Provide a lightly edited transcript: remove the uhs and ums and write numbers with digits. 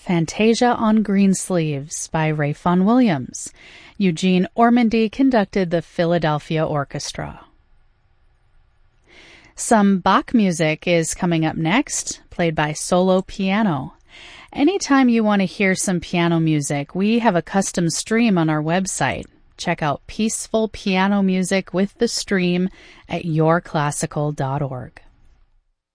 Fantasia on Greensleeves by Ralph Vaughan Williams. Eugene Ormandy conducted the Philadelphia Orchestra. Some Bach music is coming up next, played by solo piano. Anytime you want to hear some piano music, we have a custom stream on our website. Check out Peaceful Piano Music with the Stream at yourclassical.org.